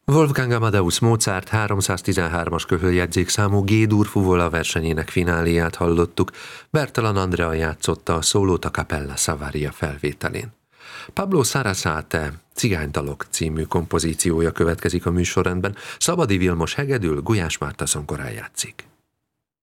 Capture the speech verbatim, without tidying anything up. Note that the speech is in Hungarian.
Wolfgang Amadeus Mozart háromszáztizenhármas köhöljegyzékszámú G-dur fuvola versenyének fináléját hallottuk, Bertalan Andrea játszotta a szólót a Cappella Savaria felvételén. Pablo Sarasate Cigánytalok című kompozíciója következik a műsorrendben, Szabadi Vilmos hegedül, Gulyás Márta zongorán játszik.